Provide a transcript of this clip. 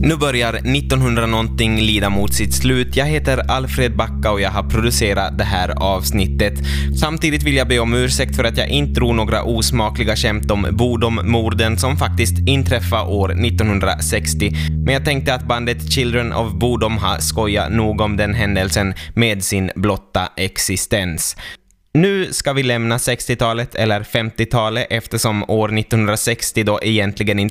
Nu börjar 1900-någonting lida mot sitt slut. Jag heter Alfred Backa och jag har producerat det här avsnittet. Samtidigt vill jag be om ursäkt för att jag inte drog några osmakliga skämt om Bodom-morden som faktiskt inträffade år 1960. Men jag tänkte att bandet Children of Bodom har skojat nog om den händelsen med sin blotta existens. Nu ska vi lämna 60-talet eller 50-talet eftersom år 1960 då egentligen inte